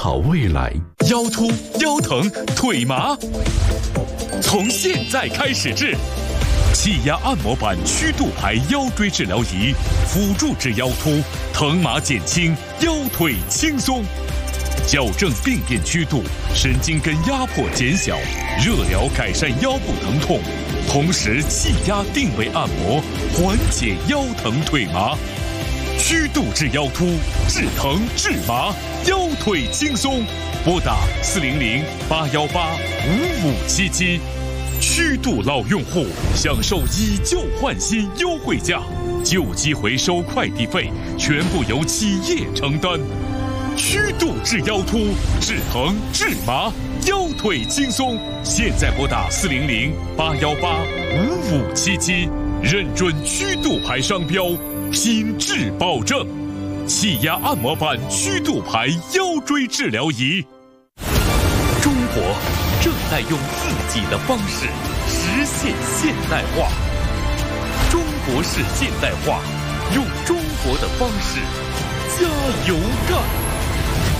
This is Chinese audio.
好未来。 腰突、腰疼、腿麻，从现在开始治。气压按摩板曲度牌腰椎治疗仪，辅助治腰突，疼麻减轻，腰腿轻松，矫正病变曲度，神经根压迫减小，热疗改善腰部疼痛，同时气压定位按摩，缓解腰疼腿麻。曲度治腰突，治疼治麻，腰腿轻松。拨打400-818-5577。曲度老用户享受以旧换新优惠价，旧机回收快递费全部由企业承担。曲度治腰突，治疼治麻，腰腿轻松。现在拨打400-818-5577，认准曲度牌商标，品质保证。气压按摩板曲度牌腰椎治疗仪。中国正在用自己的方式实现现代化，中国式现代化，用中国的方式加油干！